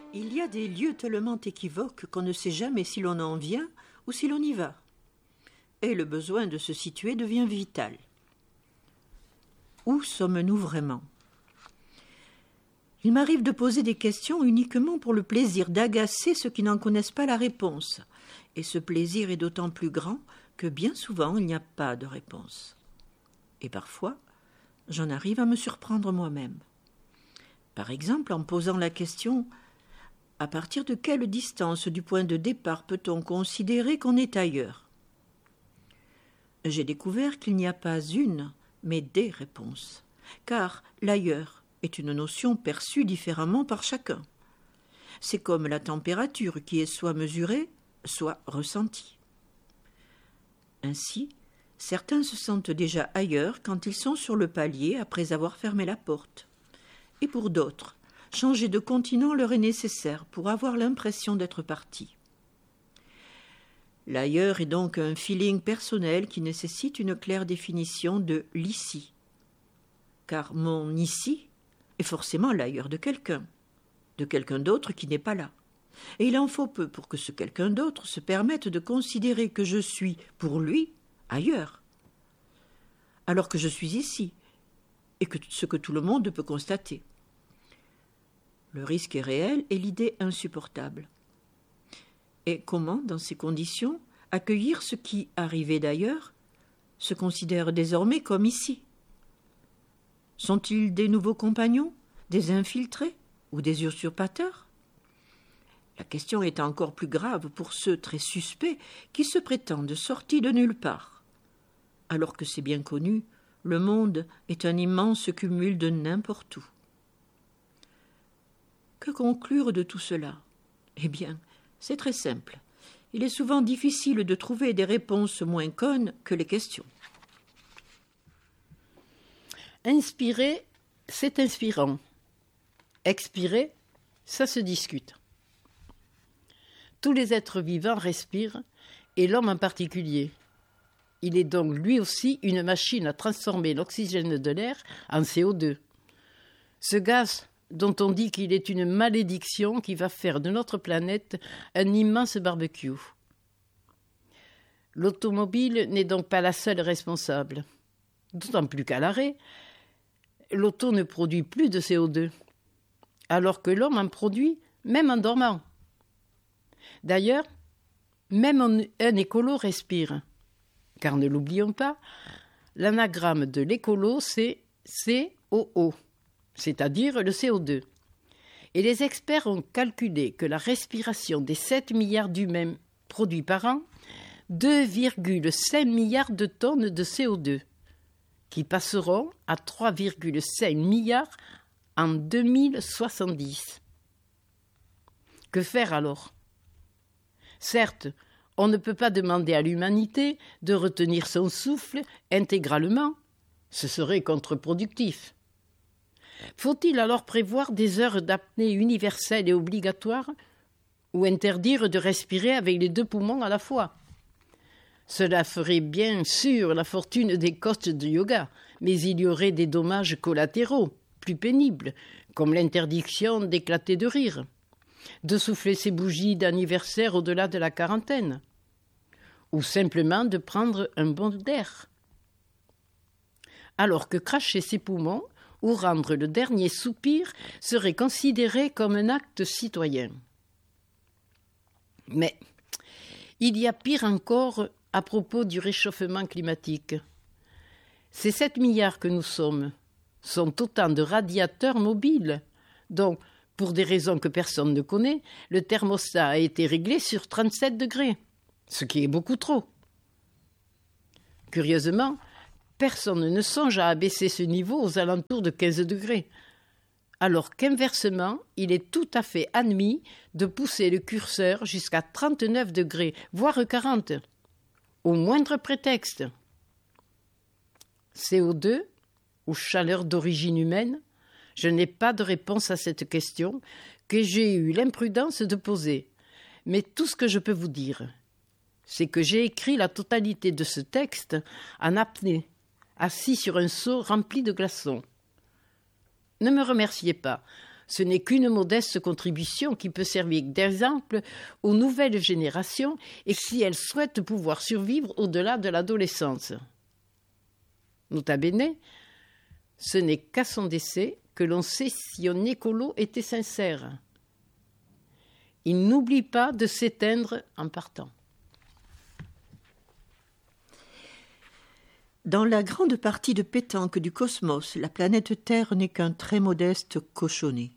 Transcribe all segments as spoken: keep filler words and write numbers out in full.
Il y a des lieux tellement équivoques qu'on ne sait jamais si l'on en vient ou si l'on y va. Et le besoin de se situer devient vital. Où sommes-nous vraiment ? Il m'arrive de poser des questions uniquement pour le plaisir d'agacer ceux qui n'en connaissent pas la réponse. Et ce plaisir est d'autant plus grand que bien souvent il n'y a pas de réponse. Et parfois, j'en arrive à me surprendre moi-même. Par exemple, en posant la question « À partir de quelle distance du point de départ peut-on considérer qu'on est ailleurs ?» J'ai découvert qu'il n'y a pas une, mais des réponses, car l'ailleurs est une notion perçue différemment par chacun. C'est comme la température qui est soit mesurée, soit ressentie. Ainsi, certains se sentent déjà ailleurs quand ils sont sur le palier après avoir fermé la porte. Et pour d'autres, changer de continent leur est nécessaire pour avoir l'impression d'être partis. L'ailleurs est donc un feeling personnel qui nécessite une claire définition de l'ici. Car mon ici est forcément l'ailleurs de quelqu'un, de quelqu'un d'autre qui n'est pas là. Et il en faut peu pour que ce quelqu'un d'autre se permette de considérer que je suis, pour lui, ailleurs, alors que je suis ici, et que ce que tout le monde peut constater. Le risque est réel et l'idée insupportable. Et comment, dans ces conditions, accueillir ce qui, arrivé d'ailleurs, se considère désormais comme ici ? Sont-ils des nouveaux compagnons, des infiltrés ou des usurpateurs ? La question est encore plus grave pour ceux très suspects qui se prétendent sortis de nulle part. Alors que c'est bien connu, le monde est un immense cumul de n'importe où. Que conclure de tout cela ? Eh bien, c'est très simple. Il est souvent difficile de trouver des réponses moins connes que les questions. Inspirer, c'est inspirant. Expirer, ça se discute. Tous les êtres vivants respirent, et l'homme en particulier. Il est donc lui aussi une machine à transformer l'oxygène de l'air en C O deux. Ce gaz dont on dit qu'il est une malédiction qui va faire de notre planète un immense barbecue. L'automobile n'est donc pas la seule responsable. D'autant plus qu'à l'arrêt, l'auto ne produit plus de C O deux, alors que l'homme en produit même en dormant. D'ailleurs, même un, un écolo respire, car ne l'oublions pas, l'anagramme de l'écolo c'est C O O, c'est-à-dire le C O deux. Et les experts ont calculé que la respiration des sept milliards d'humains produit par an deux virgule cinq milliards de tonnes de C O deux, qui passeront à trois virgule cinq milliards en deux mille soixante-dix. Que faire alors ? Certes, on ne peut pas demander à l'humanité de retenir son souffle intégralement, ce serait contre-productif. Faut-il alors prévoir des heures d'apnée universelles et obligatoires ou interdire de respirer avec les deux poumons à la fois ? Cela ferait bien sûr la fortune des coachs de yoga, mais il y aurait des dommages collatéraux, plus pénibles, comme l'interdiction d'éclater de rire, de souffler ses bougies d'anniversaire au-delà de la quarantaine, ou simplement de prendre un bond d'air. Alors que cracher ses poumons ou rendre le dernier soupir serait considéré comme un acte citoyen. Mais il y a pire encore à propos du réchauffement climatique. Ces sept milliards que nous sommes sont autant de radiateurs mobiles, dont, pour des raisons que personne ne connaît, le thermostat a été réglé sur trente-sept degrés, ce qui est beaucoup trop. Curieusement, personne ne songe à abaisser ce niveau aux alentours de quinze degrés, alors qu'inversement, il est tout à fait admis de pousser le curseur jusqu'à trente-neuf degrés, voire quarante, au moindre prétexte. C O deux, ou chaleur d'origine humaine, je n'ai pas de réponse à cette question que j'ai eu l'imprudence de poser. Mais tout ce que je peux vous dire, c'est que j'ai écrit la totalité de ce texte en apnée, assis sur un seau rempli de glaçons. Ne me remerciez pas, Ce n'est qu'une modeste contribution qui peut servir d'exemple aux nouvelles générations et si elles souhaitent pouvoir survivre au-delà de l'adolescence. Nota bene, ce n'est qu'à son décès que l'on sait si un écolo était sincère. Il n'oublie pas de s'éteindre en partant. Dans la grande partie de pétanque du cosmos, la planète Terre n'est qu'un très modeste cochonnet.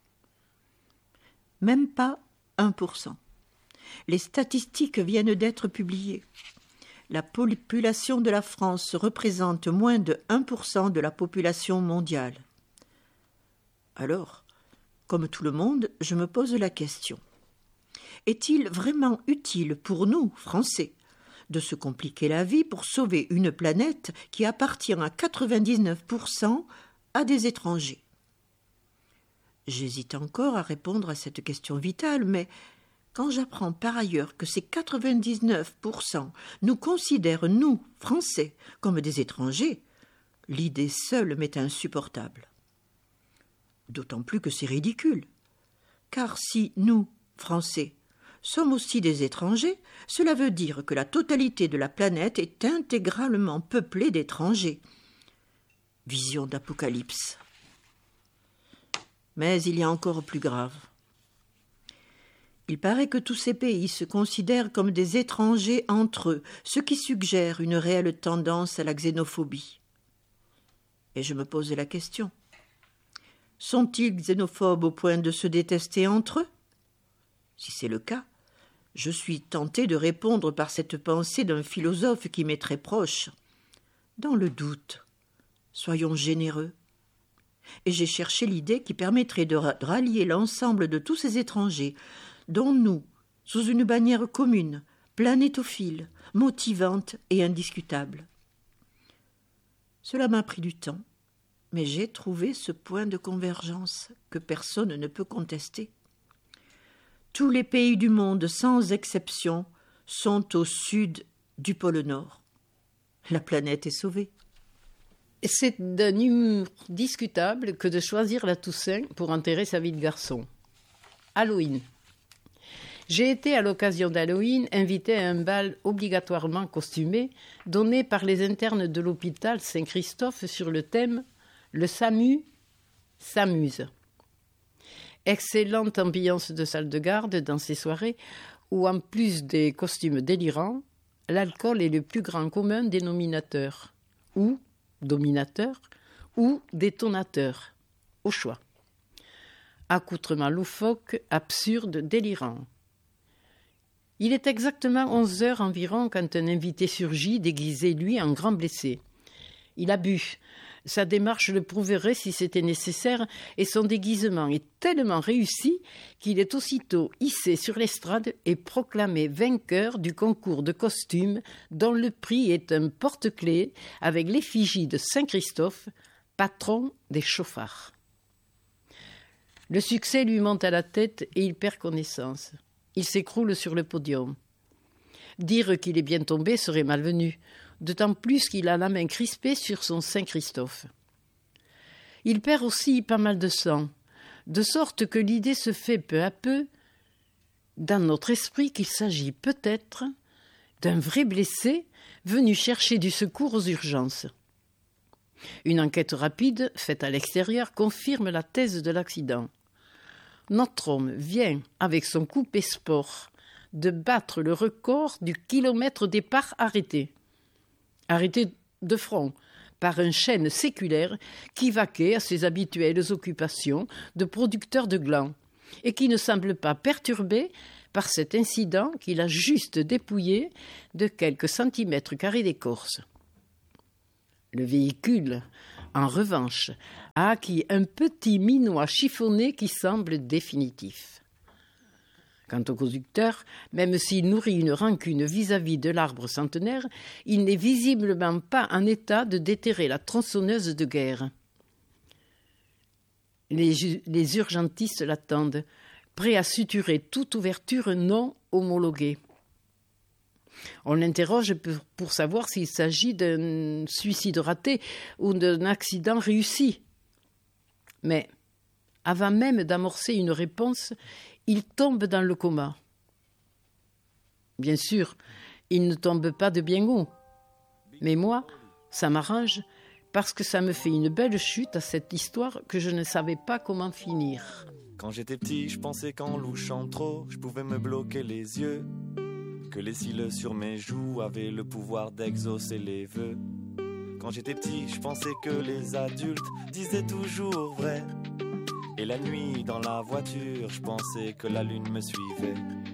Même pas un pour cent. Les statistiques viennent d'être publiées. La population de la France représente moins de un pour cent de la population mondiale. Alors, comme tout le monde, je me pose la question. Est-il vraiment utile pour nous, Français, de se compliquer la vie pour sauver une planète qui appartient à quatre-vingt-dix-neuf pour cent à des étrangers? J'hésite encore à répondre à cette question vitale, mais quand j'apprends par ailleurs que ces quatre-vingt-dix-neuf pour cent nous considèrent, nous, Français, comme des étrangers, l'idée seule m'est insupportable. D'autant plus que c'est ridicule. Car si nous, Français, sommes aussi des étrangers, cela veut dire que la totalité de la planète est intégralement peuplée d'étrangers. Vision d'Apocalypse. Mais il y a encore plus grave. Il paraît que tous ces pays se considèrent comme des étrangers entre eux, ce qui suggère une réelle tendance à la xénophobie. Et je me pose la question. Sont-ils xénophobes au point de se détester entre eux? Si c'est le cas, je suis tenté de répondre par cette pensée d'un philosophe qui m'est très proche. Dans le doute, soyons généreux. Et j'ai cherché l'idée qui permettrait de rallier l'ensemble de tous ces étrangers, dont nous, sous une bannière commune, planétophile, motivante et indiscutable. Cela m'a pris du temps, mais j'ai trouvé ce point de convergence que personne ne peut contester. Tous les pays du monde, sans exception, sont au sud du pôle Nord. La planète est sauvée. C'est d'un humour discutable que de choisir la Toussaint pour enterrer sa vie de garçon. Halloween. J'ai été, à l'occasion d'Halloween, invité à un bal obligatoirement costumé donné par les internes de l'hôpital Saint-Christophe sur le thème « Le SAMU s'amuse ». Excellente ambiance de salle de garde dans ces soirées où, en plus des costumes délirants, l'alcool est le plus grand commun dénominateur, ou dominateur, ou détonateur, au choix. Accoutrement loufoque, absurde, délirant. Il est exactement onze heures environ quand un invité surgit, déguisé, lui, en grand blessé. Il a bu. Sa démarche le prouverait si c'était nécessaire, et son déguisement est tellement réussi qu'il est aussitôt hissé sur l'estrade et proclamé vainqueur du concours de costumes dont le prix est un porte-clés avec l'effigie de Saint-Christophe, patron des chauffards. Le succès lui monte à la tête et il perd connaissance. Il s'écroule sur le podium. Dire qu'il est bien tombé serait malvenu, d'autant plus qu'il a la main crispée sur son Saint-Christophe. Il perd aussi pas mal de sang, de sorte que l'idée se fait peu à peu, dans notre esprit, qu'il s'agit peut-être d'un vrai blessé venu chercher du secours aux urgences. Une enquête rapide, faite à l'extérieur, confirme la thèse de l'accident. Notre homme vient, avec son coupé sport, de battre le record du kilomètre départ arrêté. Arrêté de front par un chêne séculaire qui vaquait à ses habituelles occupations de producteur de glands et qui ne semble pas perturbé par cet incident qu'il a juste dépouillé de quelques centimètres carrés d'écorce. Le véhicule, en revanche, a acquis un petit minois chiffonné qui semble définitif. Quant au conducteur, même s'il nourrit une rancune vis-à-vis de l'arbre centenaire, il n'est visiblement pas en état de déterrer la tronçonneuse de guerre. Les, les urgentistes l'attendent, prêts à suturer toute ouverture non homologuée. On l'interroge pour, pour savoir s'il s'agit d'un suicide raté ou d'un accident réussi. Mais Avant même d'amorcer une réponse, il tombe dans le coma. Bien sûr, il ne tombe pas de bien haut. Mais moi, ça m'arrange parce que ça me fait une belle chute à cette histoire que je ne savais pas comment finir. Quand j'étais petit, je pensais qu'en louchant trop, je pouvais me bloquer les yeux. Que les cils sur mes joues avaient le pouvoir d'exaucer les vœux. Quand j'étais petit, je pensais que les adultes disaient toujours vrai. Et la nuit, dans la voiture, je pensais que la lune me suivait.